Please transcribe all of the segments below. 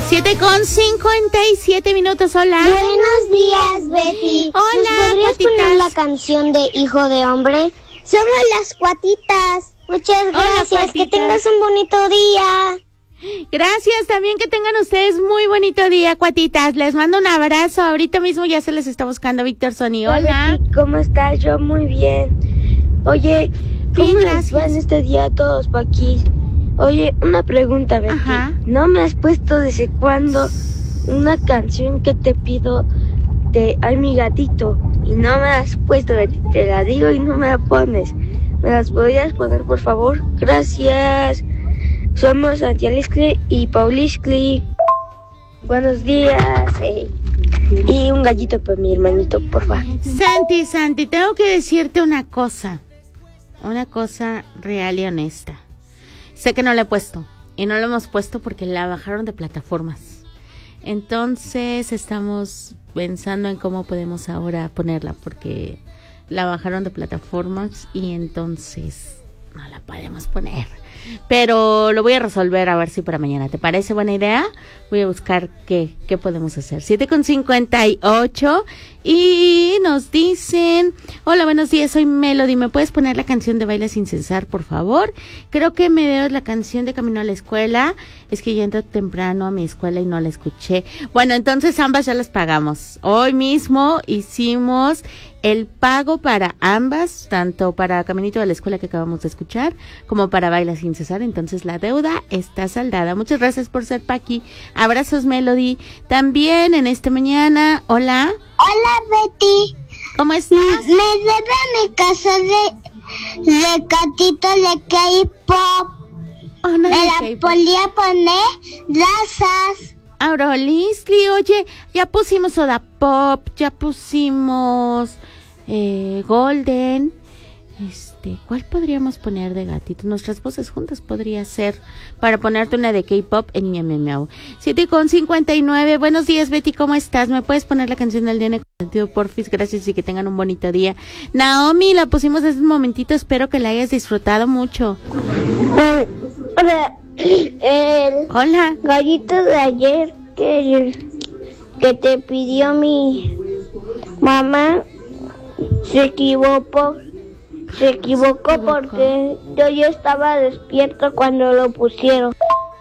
7:57. Hola. Buenos días, Betty. Hola, ¿Nos podrías poner la canción de Hijo de Hombre? Somos las Cuatitas. Muchas gracias. Hola, que tengas un bonito día. Gracias, también que tengan ustedes muy bonito día, Cuatitas. Les mando un abrazo. Ahorita mismo ya se les está buscando Víctor Sony. Hola. Betty, ¿cómo estás? Yo muy bien. Oye, ¿cómo les va en este día a todos por aquí? Oye, una pregunta, Betty. Ajá. ¿No me has puesto desde cuándo una canción que te pido de Ay, mi gatito? Y no me has puesto, Betty. Te la digo y no me la pones. ¿Me las podrías poner, por favor? Gracias. Somos Santialiscli y Pauliscli. Buenos días. Y un gallito para mi hermanito, por favor. Santi, tengo que decirte una cosa real y honesta. Sé que no la he puesto, y no la hemos puesto porque la bajaron de plataformas. Entonces estamos pensando en cómo podemos ahora ponerla, porque la bajaron de plataformas y entonces no la podemos poner. Pero lo voy a resolver a ver si para mañana. ¿Te parece buena idea? Voy a buscar qué podemos hacer. 7:58 y nos dicen: hola, buenos días, soy Melody. ¿Me puedes poner la canción de Baila Sin Cesar, por favor? Creo que me veo la canción de Camino a la Escuela. Es que ya entro temprano a mi escuela y no la escuché. Bueno, entonces ambas ya las pagamos. Hoy mismo hicimos el pago para ambas, tanto para Caminito de la Escuela que acabamos de escuchar, como para Baila Sin Cesar. Entonces la deuda está saldada. Muchas gracias por ser Paqui. Abrazos, Melody. También en esta mañana, hola. Hola, Betty. ¿Cómo estás? Me debe mi casa de gatito de K-pop. Oh, no, Me la K-pop. podía poner. Gracias. Aurolisli, oye, ya pusimos Soda Pop, ya pusimos Golden. ¿Cuál podríamos poner de gatito? Nuestras voces juntas podría ser para ponerte una de K-pop en Miau Miau Miau. 7:59. Buenos días, Betty, ¿cómo estás? ¿Me puedes poner la canción del Nene Consentido, porfis? Gracias y que tengan un bonito día. Naomi, la pusimos hace un momentito, espero que la hayas disfrutado mucho. Hola. Hola. Gallito de ayer que te pidió mi mamá se equivocó porque yo ya estaba despierto cuando lo pusieron.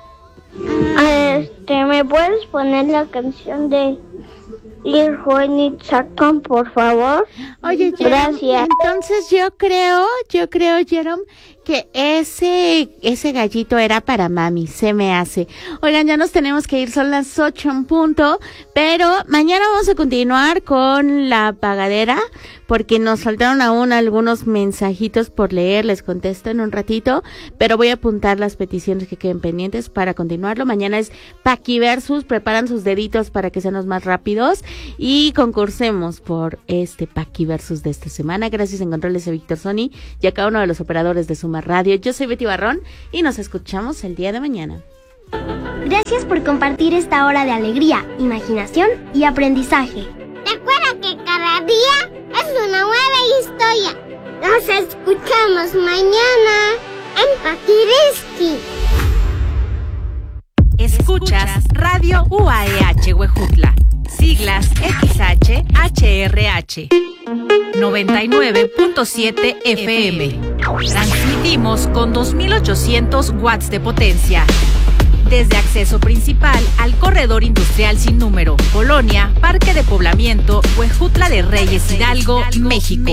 ¿Me puedes poner la canción de Lil Wayne Jackson, por favor? Oye, Jerome, gracias. Entonces yo creo, Jerome, que ese gallito era para mami, se me hace. Oigan, ya nos tenemos que ir, son las 8 en punto, pero mañana vamos a continuar con la pagadera, porque nos faltaron aún algunos mensajitos por leer, les contesto en un ratito, pero voy a apuntar las peticiones que queden pendientes para continuarlo. Mañana es Paqui Versus, preparan sus deditos para que sean los más rápidos y concursemos por este Paqui Versus de esta semana. Gracias en controles a Víctor Sony y a cada uno de los operadores de Suma Radio. Yo soy Betty Barrón y nos escuchamos el día de mañana. Gracias por compartir esta hora de alegría, imaginación y aprendizaje. Recuerda que cada día es una nueva historia. Nos escuchamos mañana en Paquiriski. Escuchas Radio UAEH Huejutla, siglas XHHRH, 99.7 FM. Transmitimos con 2800 watts de potencia. Desde acceso principal al corredor industrial sin número, Colonia, Parque de Poblamiento, Huejutla de Reyes Hidalgo, México.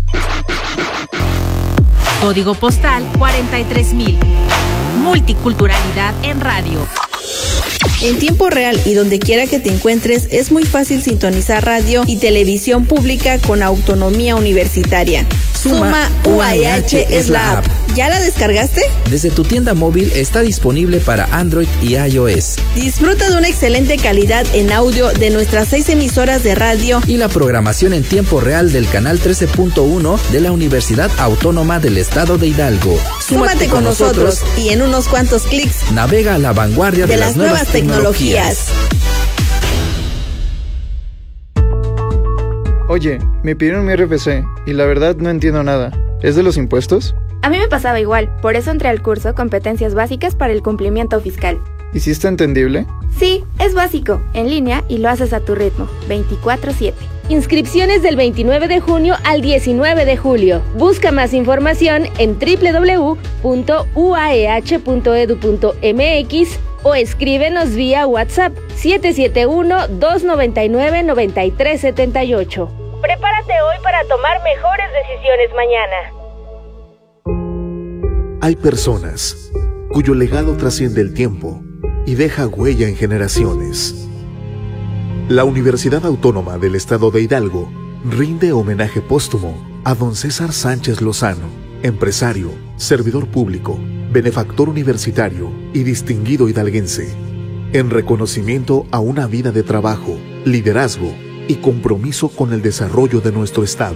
Código postal 43,000. Multiculturalidad en radio. En tiempo real y donde quiera que te encuentres, es muy fácil sintonizar radio y televisión pública con autonomía universitaria. Suma UAEH es la app. ¿Ya la descargaste? Desde tu tienda móvil está disponible para Android y iOS. Disfruta de una excelente calidad en audio de nuestras 6 emisoras de radio y la programación en tiempo real del canal 13.1 de la Universidad Autónoma del Estado de Hidalgo. Súmate con nosotros y en unos cuantos clics navega a la vanguardia de las nuevas tecnologías. Oye, me pidieron mi RFC y la verdad no entiendo nada. ¿Es de los impuestos? A mí me pasaba igual, por eso entré al curso Competencias Básicas para el Cumplimiento Fiscal. ¿Y si está entendible? Sí, es básico, en línea y lo haces a tu ritmo, 24/7. Inscripciones del 29 de junio al 19 de julio. Busca más información en www.uaeh.edu.mx o escríbenos vía WhatsApp 771-299-9378. Prepárate hoy para tomar mejores decisiones mañana. Hay personas cuyo legado trasciende el tiempo y deja huella en generaciones. La Universidad Autónoma del Estado de Hidalgo rinde homenaje póstumo a don César Sánchez Lozano, empresario, servidor público, benefactor universitario y distinguido hidalguense, en reconocimiento a una vida de trabajo, liderazgo y compromiso con el desarrollo de nuestro Estado.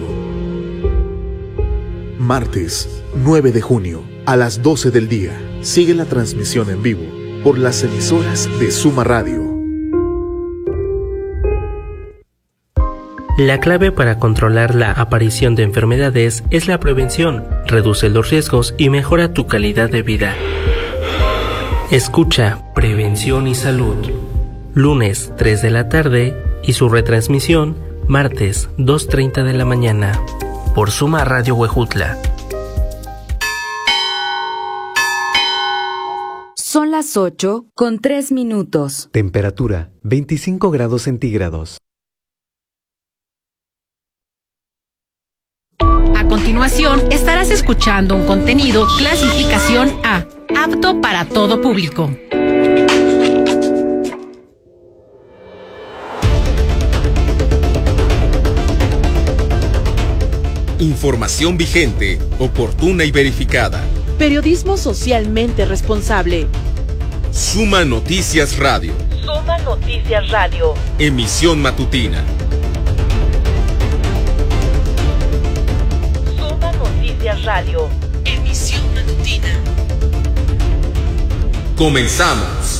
Martes 9 de junio a las 12 del día, sigue la transmisión en vivo por las emisoras de Suma Radio. La clave para controlar la aparición de enfermedades es la prevención. Reduce los riesgos y mejora tu calidad de vida. Escucha Prevención y Salud. Lunes 3 de la tarde y su retransmisión martes 2:30 de la mañana por Suma Radio Huejutla. Son las 8:03. Temperatura 25 grados centígrados. A continuación, estarás escuchando un contenido clasificación A, apto para todo público. Información vigente, oportuna y verificada. Periodismo socialmente responsable. Suma Noticias Radio. Suma Noticias Radio. Emisión matutina. Suma Noticias Radio. Emisión matutina. Comenzamos.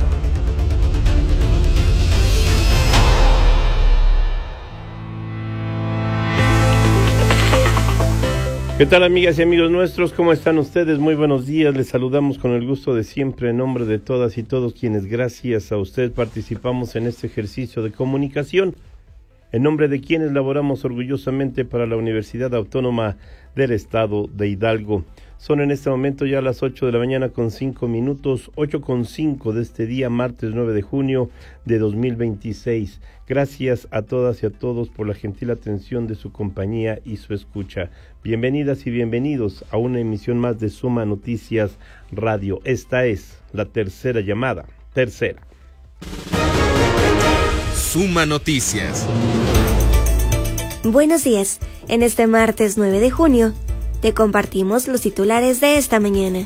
¿Qué tal, amigas y amigos nuestros? ¿Cómo están ustedes? Muy buenos días. Les saludamos con el gusto de siempre en nombre de todas y todos quienes gracias a usted participamos en este ejercicio de comunicación. En nombre de quienes laboramos orgullosamente para la Universidad Autónoma del Estado de Hidalgo. Son en este momento ya las 8 de la mañana con 5 minutos, 8:05 de este día, martes 9 de junio de 2026. Gracias a todas y a todos por la gentil atención de su compañía y su escucha. Bienvenidas y bienvenidos a una emisión más de Suma Noticias Radio. Esta es la tercera llamada. Tercera. Suma Noticias. Buenos días. En este martes 9 de junio, te compartimos los titulares de esta mañana.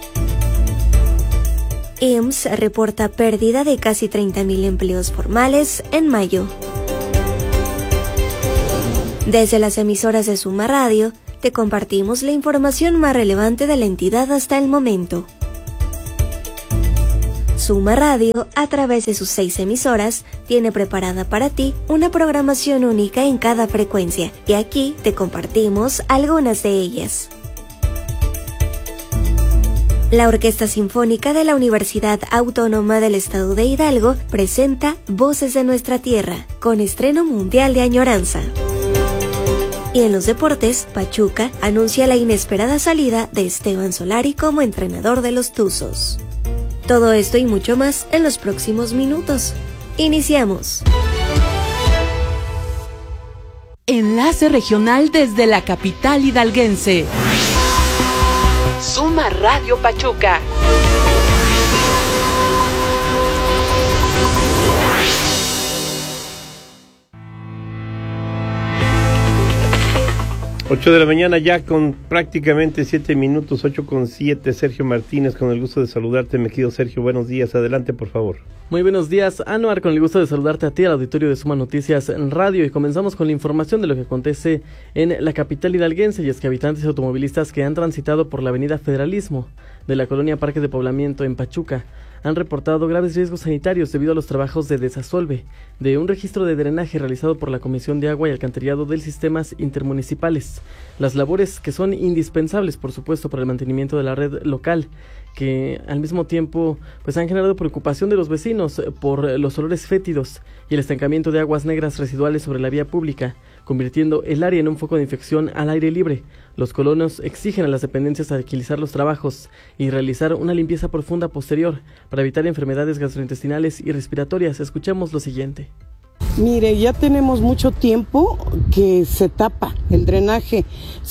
IMSS reporta pérdida de casi 30,000 empleos formales en mayo. Desde las emisoras de Suma Radio, te compartimos la información más relevante de la entidad hasta el momento. Suma Radio, a través de sus 6 emisoras, tiene preparada para ti una programación única en cada frecuencia, y aquí te compartimos algunas de ellas. La Orquesta Sinfónica de la Universidad Autónoma del Estado de Hidalgo presenta Voces de Nuestra Tierra, con estreno mundial de añoranza. Y en los deportes, Pachuca anuncia la inesperada salida de Esteban Solari como entrenador de los Tuzos. Todo esto y mucho más en los próximos minutos. Iniciamos. Enlace regional desde la capital hidalguense. Suma Radio Pachuca. Ocho de la mañana ya con prácticamente 7 minutos, 8:07. Sergio Martínez, con el gusto de saludarte, me querido Sergio. Buenos días, adelante por favor. Muy buenos días, Anuar, con el gusto de saludarte a ti, al auditorio de Suma Noticias en Radio, y comenzamos con la información de lo que acontece en la capital hidalguense, y es que habitantes automovilistas que han transitado por la avenida Federalismo de la colonia Parque de Poblamiento en Pachuca han reportado graves riesgos sanitarios debido a los trabajos de desasolve de un registro de drenaje realizado por la Comisión de Agua y Alcantarillado de Sistemas Intermunicipales. Las labores que son indispensables, por supuesto, para el mantenimiento de la red local que al mismo tiempo pues han generado preocupación de los vecinos por los olores fétidos y el estancamiento de aguas negras residuales sobre la vía pública, convirtiendo el área en un foco de infección al aire libre. Los colonos exigen a las dependencias agilizar los trabajos y realizar una limpieza profunda posterior para evitar enfermedades gastrointestinales y respiratorias. Escuchemos lo siguiente. Mire, ya tenemos mucho tiempo que se tapa el drenaje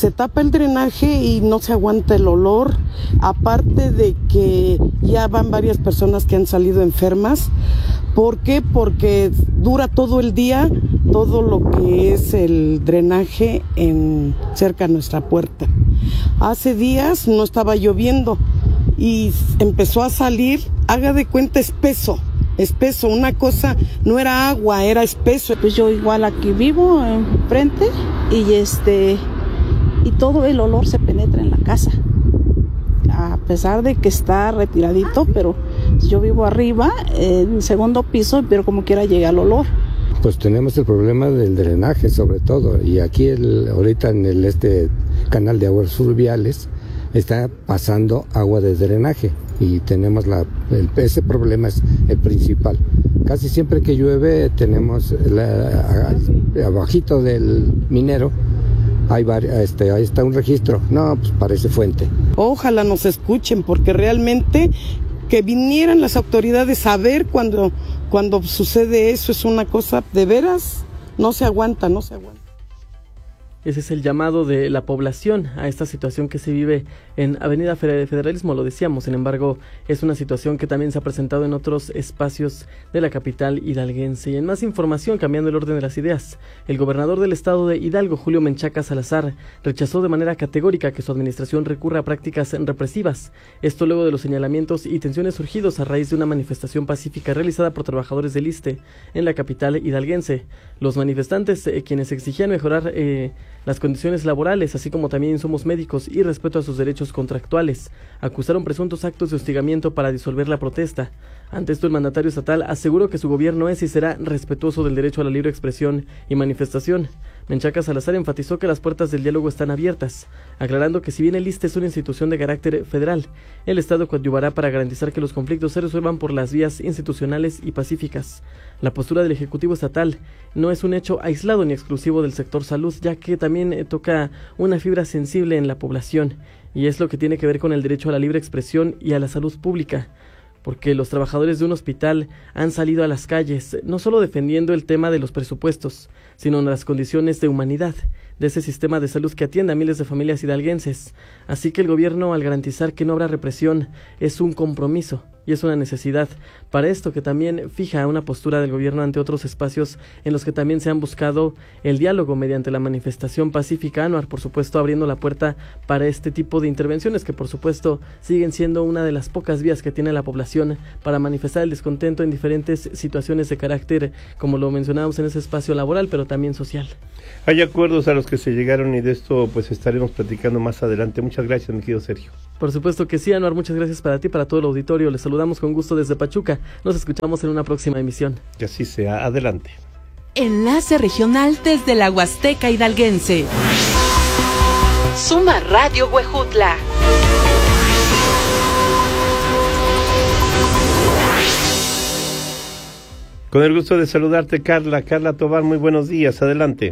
y no se aguanta el olor, aparte de que ya van varias personas que han salido enfermas. ¿Por qué? Porque dura todo el día todo lo que es el drenaje cerca de nuestra puerta. Hace días no estaba lloviendo y empezó a salir, haga de cuenta, espeso, una cosa, no era agua, era espeso. Pues yo igual aquí vivo enfrente y todo el olor se penetra en la casa, a pesar de que está retiradito, pero yo vivo arriba, en el segundo piso, pero como quiera llega el olor. Pues tenemos el problema del drenaje sobre todo, y aquí ahorita en el canal de aguas fluviales está pasando agua de drenaje y tenemos ese problema es el principal. Casi siempre que llueve tenemos abajito del minero ahí está un registro, pues parece fuente. Ojalá nos escuchen, porque realmente que vinieran las autoridades a ver cuando sucede eso, es una cosa de veras, no se aguanta. Ese es el llamado de la población a esta situación que se vive en Avenida Federalismo, lo decíamos. Sin embargo, es una situación que también se ha presentado en otros espacios de la capital hidalguense. Y en más información, cambiando el orden de las ideas, el gobernador del estado de Hidalgo, Julio Menchaca Salazar, rechazó de manera categórica que su administración recurra a prácticas represivas. Esto luego de los señalamientos y tensiones surgidos a raíz de una manifestación pacífica realizada por trabajadores del ISSSTE en la capital hidalguense. Los manifestantes, quienes exigían mejorar las condiciones laborales, así como también insumos médicos y respeto a sus derechos contractuales, acusaron presuntos actos de hostigamiento para disolver la protesta. Ante esto, el mandatario estatal aseguró que su gobierno es y será respetuoso del derecho a la libre expresión y manifestación. Menchaca Salazar enfatizó que las puertas del diálogo están abiertas, aclarando que si bien el ISSSTE es una institución de carácter federal, el Estado coadyuvará para garantizar que los conflictos se resuelvan por las vías institucionales y pacíficas. La postura del Ejecutivo Estatal no es un hecho aislado ni exclusivo del sector salud, ya que también toca una fibra sensible en la población, y es lo que tiene que ver con el derecho a la libre expresión y a la salud pública, porque los trabajadores de un hospital han salido a las calles, no solo defendiendo el tema de los presupuestos, sino las condiciones de humanidad de ese sistema de salud que atiende a miles de familias hidalguenses. Así que el gobierno, al garantizar que no habrá represión, es un compromiso y es una necesidad. Para esto que también fija una postura del gobierno ante otros espacios en los que también se han buscado el diálogo mediante la manifestación pacífica. Anuar, por supuesto, abriendo la puerta para este tipo de intervenciones que, por supuesto, siguen siendo una de las pocas vías que tiene la población para manifestar el descontento en diferentes situaciones de carácter, como lo mencionábamos en ese espacio laboral, pero también social. Hay acuerdos a los que se llegaron y de esto pues estaremos platicando más adelante. Muchas gracias, mi querido Sergio. Por supuesto que sí, Anuar, muchas gracias para ti, para todo el auditorio. Les saludamos con gusto desde Pachuca. Nos escuchamos en una próxima emisión. Que así sea, adelante. Enlace regional desde la Huasteca hidalguense. Suma Radio Huejutla. Con el gusto de saludarte, Carla Tobar, muy buenos días, adelante.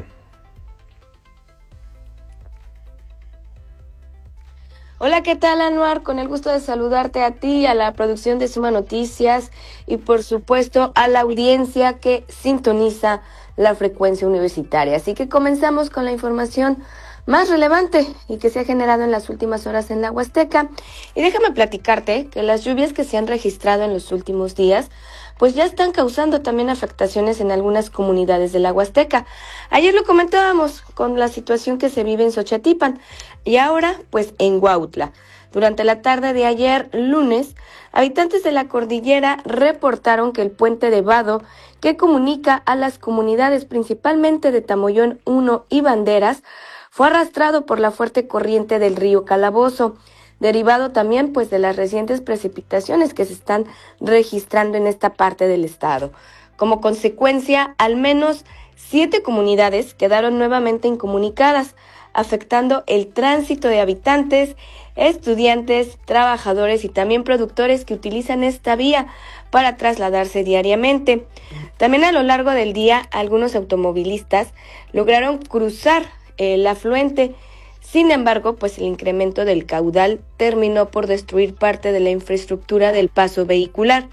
Hola, ¿qué tal, Anuar? Con el gusto de saludarte a ti, a la producción de Suma Noticias y por supuesto a la audiencia que sintoniza la frecuencia universitaria. Así que comenzamos con la información más relevante y que se ha generado en las últimas horas en la Huasteca. Y déjame platicarte que las lluvias que se han registrado en los últimos días pues ya están causando también afectaciones en algunas comunidades de la Huasteca. Ayer lo comentábamos con la situación que se vive en Xochatipan y ahora pues en Huautla. Durante la tarde de ayer, lunes, habitantes de la cordillera reportaron que el puente de vado que comunica a las comunidades principalmente de Tamoyón 1 y Banderas fue arrastrado por la fuerte corriente del río Calabozo, derivado también pues de las recientes precipitaciones que se están registrando en esta parte del estado. Como consecuencia, al menos 7 comunidades quedaron nuevamente incomunicadas, afectando el tránsito de habitantes, estudiantes, trabajadores y también productores que utilizan esta vía para trasladarse diariamente. También a lo largo del día, algunos automovilistas lograron cruzar el afluente. Sin embargo, pues el incremento del caudal terminó por destruir parte de la infraestructura del paso vehicular,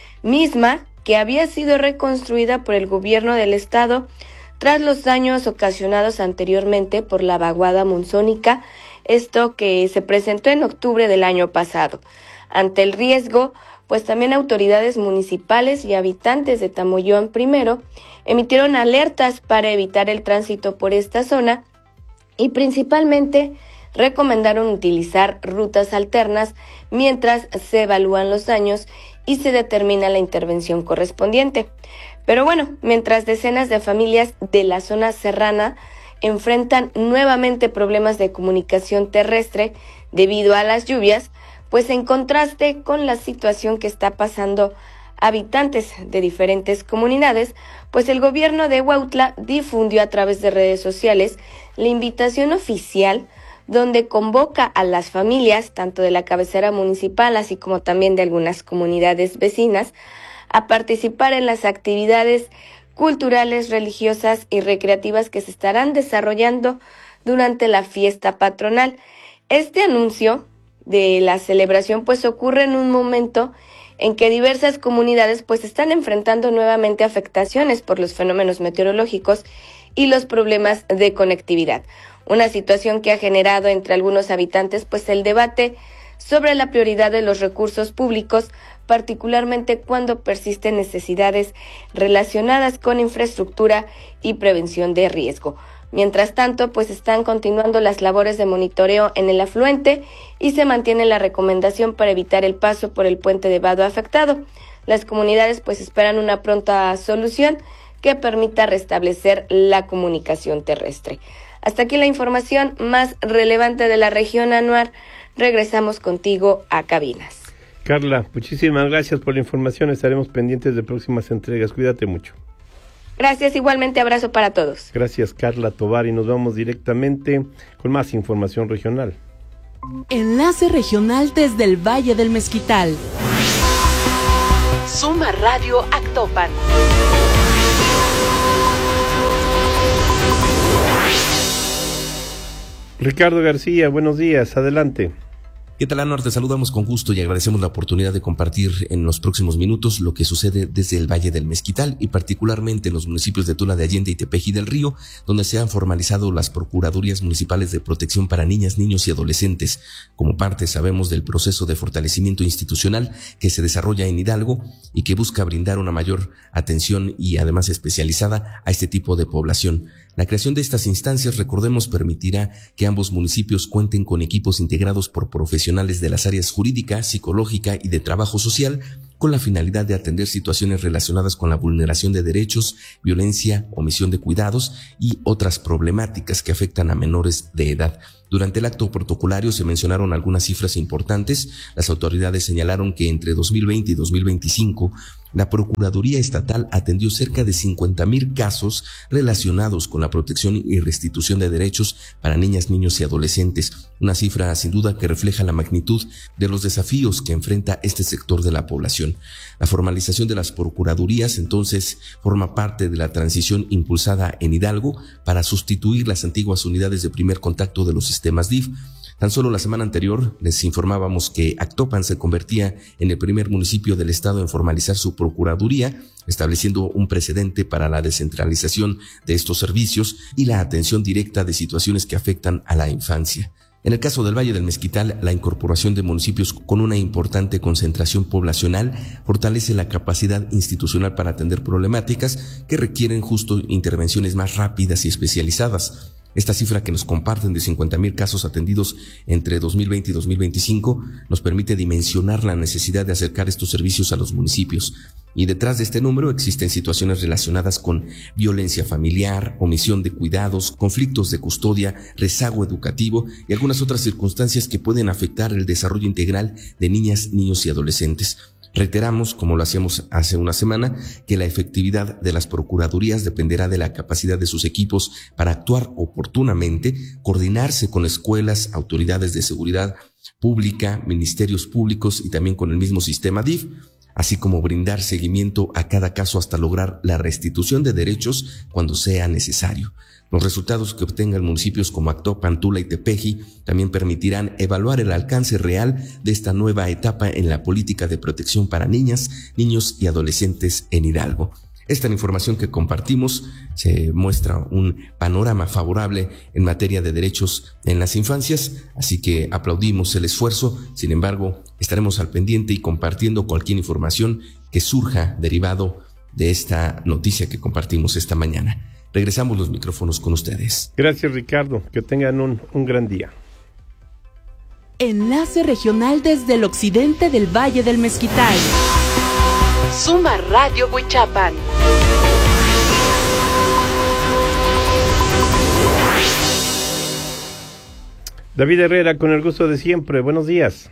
misma que había sido reconstruida por el gobierno del estado tras los daños ocasionados anteriormente por la vaguada monzónica, esto que se presentó en octubre del año pasado. Ante el riesgo, pues también autoridades municipales y habitantes de Tamoyón primero emitieron alertas para evitar el tránsito por esta zona y principalmente recomendaron utilizar rutas alternas mientras se evalúan los daños y se determina la intervención correspondiente. Pero bueno, mientras decenas de familias de la zona serrana enfrentan nuevamente problemas de comunicación terrestre debido a las lluvias, pues en contraste con la situación que está pasando habitantes de diferentes comunidades, pues el gobierno de Huautla difundió a través de redes sociales la invitación oficial donde convoca a las familias, tanto de la cabecera municipal, así como también de algunas comunidades vecinas, a participar en las actividades culturales, religiosas y recreativas que se estarán desarrollando durante la fiesta patronal. Este anuncio de la celebración pues ocurre en un momento en que diversas comunidades pues están enfrentando nuevamente afectaciones por los fenómenos meteorológicos y los problemas de conectividad. Una situación que ha generado entre algunos habitantes pues el debate sobre la prioridad de los recursos públicos, particularmente cuando persisten necesidades relacionadas con infraestructura y prevención de riesgo. Mientras tanto, pues están continuando las labores de monitoreo en el afluente y se mantiene la recomendación para evitar el paso por el puente de vado afectado. Las comunidades pues esperan una pronta solución que permita restablecer la comunicación terrestre. Hasta aquí la información más relevante de la región, Anuar. Regresamos contigo a cabinas. Carla, muchísimas gracias por la información. Estaremos pendientes de próximas entregas. Cuídate mucho. Gracias, igualmente abrazo para todos. Gracias, Carla Tovar, y nos vamos directamente con más información regional. Enlace regional desde el Valle del Mezquital. Suma Radio Actopan. Ricardo García, buenos días, adelante. ¿Qué tal, Anuar? Te saludamos con gusto y agradecemos la oportunidad de compartir en los próximos minutos lo que sucede desde el Valle del Mezquital y particularmente en los municipios de Tula de Allende y Tepeji del Río, donde se han formalizado las Procuradurías Municipales de Protección para Niñas, Niños y Adolescentes, como parte, sabemos, del proceso de fortalecimiento institucional que se desarrolla en Hidalgo y que busca brindar una mayor atención y además especializada a este tipo de población. La creación de estas instancias, recordemos, permitirá que ambos municipios cuenten con equipos integrados por profesionales de las áreas jurídica, psicológica y de trabajo social, con la finalidad de atender situaciones relacionadas con la vulneración de derechos, violencia, omisión de cuidados y otras problemáticas que afectan a menores de edad. Durante el acto protocolario se mencionaron algunas cifras importantes. Las autoridades señalaron que entre 2020 y 2025 la Procuraduría Estatal atendió cerca de 50,000 casos relacionados con la protección y restitución de derechos para niñas, niños y adolescentes. Una cifra sin duda que refleja la magnitud de los desafíos que enfrenta este sector de la población. La formalización de las Procuradurías entonces forma parte de la transición impulsada en Hidalgo para sustituir las antiguas unidades de primer contacto de los sistemas DIF. Tan solo la semana anterior les informábamos que Actopan se convertía en el primer municipio del estado en formalizar su procuraduría, estableciendo un precedente para la descentralización de estos servicios y la atención directa de situaciones que afectan a la infancia. En el caso del Valle del Mezquital, la incorporación de municipios con una importante concentración poblacional fortalece la capacidad institucional para atender problemáticas que requieren justo intervenciones más rápidas y especializadas. Esta cifra que nos comparten de 50,000 casos atendidos entre 2020 y 2025 nos permite dimensionar la necesidad de acercar estos servicios a los municipios. Y detrás de este número existen situaciones relacionadas con violencia familiar, omisión de cuidados, conflictos de custodia, rezago educativo y algunas otras circunstancias que pueden afectar el desarrollo integral de niñas, niños y adolescentes. Reiteramos, como lo hacíamos hace una semana, que la efectividad de las procuradurías dependerá de la capacidad de sus equipos para actuar oportunamente, coordinarse con escuelas, autoridades de seguridad pública, ministerios públicos y también con el mismo sistema DIF, así como brindar seguimiento a cada caso hasta lograr la restitución de derechos cuando sea necesario. Los resultados que obtengan municipios como Actopan, Tula y Tepeji también permitirán evaluar el alcance real de esta nueva etapa en la política de protección para niñas, niños y adolescentes en Hidalgo. Esta información que compartimos se muestra un panorama favorable en materia de derechos en las infancias, así que aplaudimos el esfuerzo. Sin embargo, estaremos al pendiente y compartiendo cualquier información que surja derivado de esta noticia que compartimos esta mañana. Regresamos los micrófonos con ustedes. Gracias, Ricardo. Que tengan un gran día. Enlace regional desde el occidente del Valle del Mezquital. Suma Radio Huichapan. David Herrera, con el gusto de siempre. Buenos días.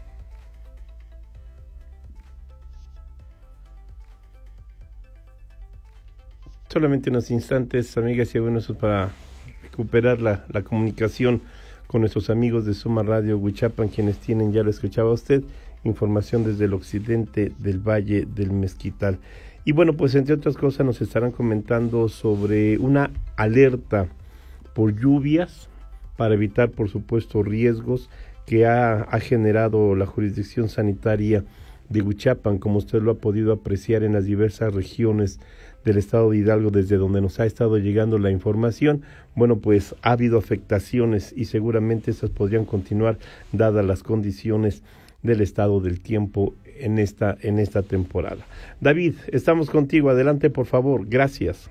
Solamente unos instantes, amigas y amigos, para recuperar la comunicación con nuestros amigos de Suma Radio Huichapan, quienes tienen, ya lo escuchaba usted, información desde el occidente del Valle del Mezquital. Y bueno, pues entre otras cosas nos estarán comentando sobre una alerta por lluvias para evitar, por supuesto, riesgos que ha generado la jurisdicción sanitaria de Huichapan, como usted lo ha podido apreciar en las diversas regiones del estado de Hidalgo, desde donde nos ha estado llegando la información. Bueno, pues ha habido afectaciones y seguramente esas podrían continuar dadas las condiciones del estado del tiempo en esta temporada. David, estamos contigo, adelante por favor, gracias.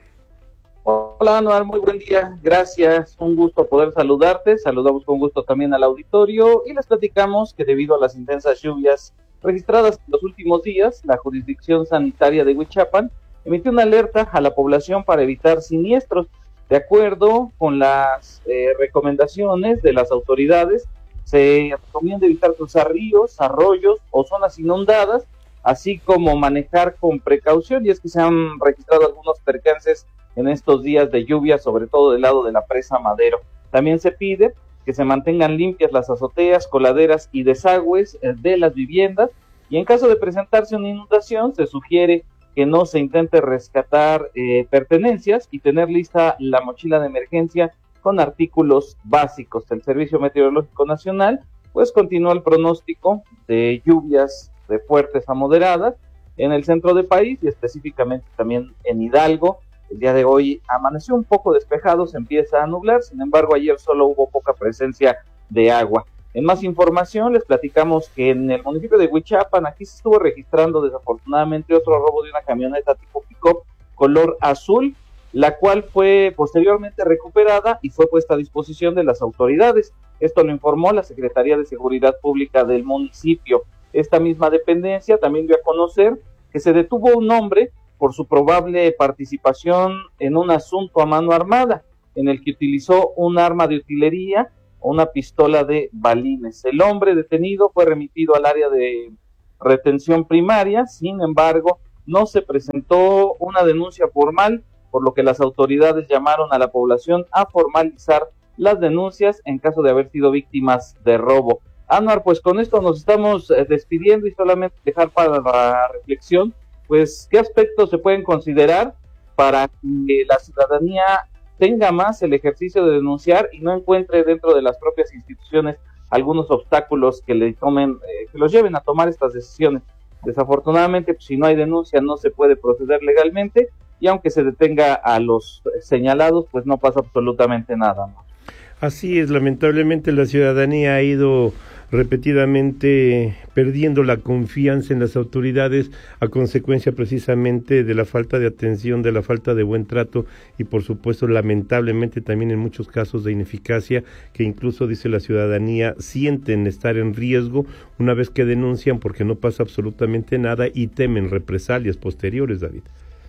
Hola Anuar, muy buen día, gracias, un gusto poder saludarte, saludamos con gusto también al auditorio y les platicamos que debido a las intensas lluvias registradas en los últimos días, la jurisdicción sanitaria de Huichapan emitió una alerta a la población para evitar siniestros. De acuerdo con las recomendaciones de las autoridades, se recomienda evitar cruzar ríos, arroyos o zonas inundadas, así como manejar con precaución, y es que se han registrado algunos percances en estos días de lluvia, sobre todo del lado de la presa Madero. También se pide que se mantengan limpias las azoteas, coladeras y desagües de las viviendas, y en caso de presentarse una inundación, se sugiere que no se intente rescatar pertenencias y tener lista la mochila de emergencia con artículos básicos. El Servicio Meteorológico Nacional pues continúa el pronóstico de lluvias de fuertes a moderadas en el centro del país y específicamente también en Hidalgo. El día de hoy amaneció un poco despejado, se empieza a nublar, sin embargo ayer solo hubo poca presencia de agua. En más información les platicamos que en el municipio de Huichapan aquí se estuvo registrando desafortunadamente otro robo de una camioneta tipo pick-up color azul, la cual fue posteriormente recuperada y fue puesta a disposición de las autoridades. Esto lo informó la Secretaría de Seguridad Pública del municipio. Esta misma dependencia también dio a conocer que se detuvo un hombre por su probable participación en un asunto a mano armada, en el que utilizó un arma de utilería o una pistola de balines. El hombre detenido fue remitido al área de retención primaria, sin embargo, no se presentó una denuncia formal, por lo que las autoridades llamaron a la población a formalizar las denuncias en caso de haber sido víctimas de robo. Anuar, pues con esto nos estamos despidiendo y solamente dejar para la reflexión, pues qué aspectos se pueden considerar para que la ciudadanía tenga más el ejercicio de denunciar y no encuentre dentro de las propias instituciones algunos obstáculos que le tomen, que los lleven a tomar estas decisiones. Desafortunadamente, pues, si no hay denuncia no se puede proceder legalmente y aunque se detenga a los señalados, pues no pasa absolutamente nada, ¿no? Así es, lamentablemente la ciudadanía ha ido repetidamente perdiendo la confianza en las autoridades a consecuencia precisamente de la falta de atención, de la falta de buen trato y por supuesto lamentablemente también en muchos casos de ineficacia que incluso dice la ciudadanía sienten estar en riesgo una vez que denuncian porque no pasa absolutamente nada y temen represalias posteriores, David.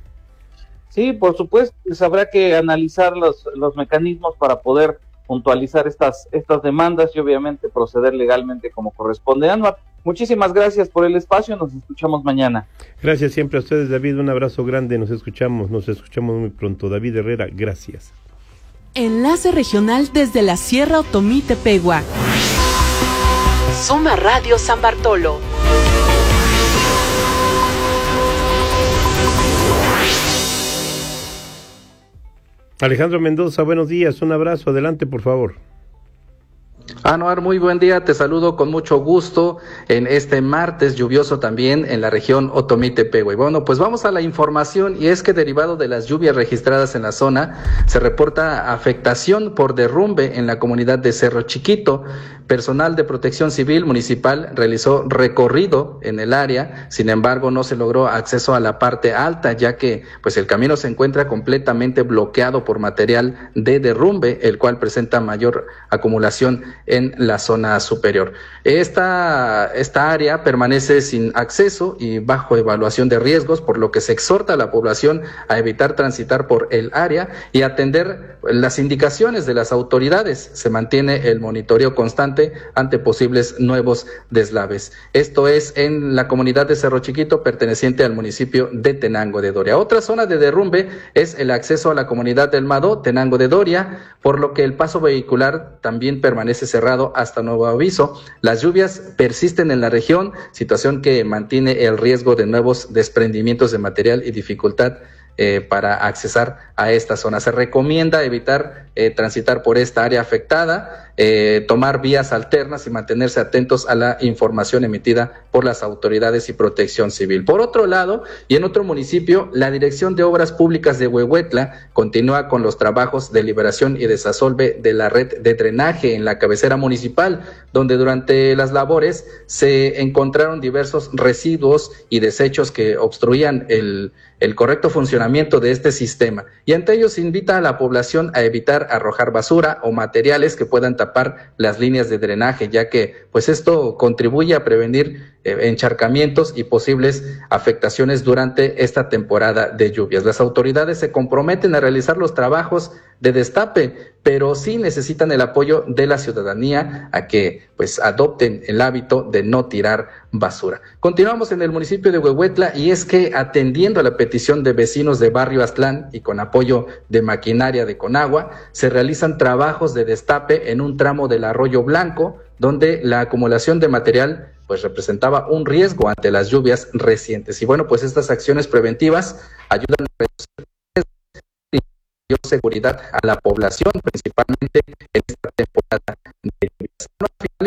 Sí, por supuesto, pues habrá que analizar los mecanismos para poder puntualizar estas demandas y obviamente proceder legalmente como corresponde. Anuar, Muchísimas gracias por el espacio, nos escuchamos mañana. Gracias siempre a ustedes, David, un abrazo grande, nos escuchamos muy pronto. David Herrera, gracias. Enlace regional desde la Sierra Otomí-Tepehua. Suma Radio San Bartolo. Alejandro Mendoza, buenos días, un abrazo, adelante por favor. Anuar, muy buen día, te saludo con mucho gusto en este martes lluvioso también en la región Otomí-Tepehua. Y bueno, pues vamos a la información, y es que derivado de las lluvias registradas en la zona, se reporta afectación por derrumbe en la comunidad de Cerro Chiquito. Personal de Protección Civil Municipal realizó recorrido en el área, sin embargo no se logró acceso a la parte alta, ya que pues el camino se encuentra completamente bloqueado por material de derrumbe, el cual presenta mayor acumulación en la zona superior. Esta área permanece sin acceso y bajo evaluación de riesgos, por lo que se exhorta a la población a evitar transitar por el área y atender las indicaciones de las autoridades. Se mantiene el monitoreo constante ante posibles nuevos deslaves. Esto es en la comunidad de Cerro Chiquito, perteneciente al municipio de Tenango de Doria. Otra zona de derrumbe es el acceso a la comunidad del Mado, Tenango de Doria, por lo que el paso vehicular también permanece cerrado hasta nuevo aviso. Las lluvias persisten en la región, situación que mantiene el riesgo de nuevos desprendimientos de material y dificultad para accesar a esta zona. Se recomienda evitar transitar por esta área afectada, tomar vías alternas y mantenerse atentos a la información emitida por las autoridades y Protección Civil. Por otro lado, y en otro municipio, la Dirección de Obras Públicas de Huehuetla continúa con los trabajos de liberación y desasolve de la red de drenaje en la cabecera municipal, donde durante las labores se encontraron diversos residuos y desechos que obstruían el correcto funcionamiento de este sistema, y ante ello se invita a la población a evitar arrojar basura o materiales que puedan tapar las líneas de drenaje, ya que pues esto contribuye a prevenir encharcamientos y posibles afectaciones durante esta temporada de lluvias. Las autoridades se comprometen a realizar los trabajos de destape, pero sí necesitan el apoyo de la ciudadanía a que pues adopten el hábito de no tirar basura. Continuamos en el municipio de Huehuetla, y es que atendiendo a la petición de vecinos de Barrio Aztlán y con apoyo de maquinaria de Conagua, se realizan trabajos de destape en un tramo del Arroyo Blanco, donde la acumulación de material pues representaba un riesgo ante las lluvias recientes. Y bueno, pues estas acciones preventivas ayudan a reducir y dar seguridad a la población, principalmente en esta temporada de lluvias.